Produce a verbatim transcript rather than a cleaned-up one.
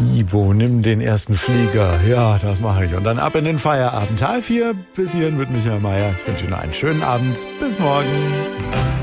Ibo, nimm den ersten Flieger. Ja, das mache ich. Und dann ab in den Feierabend. Halb vier bis hierhin mit Michael Mayer. Ich wünsche Ihnen einen schönen Abend. Bis morgen.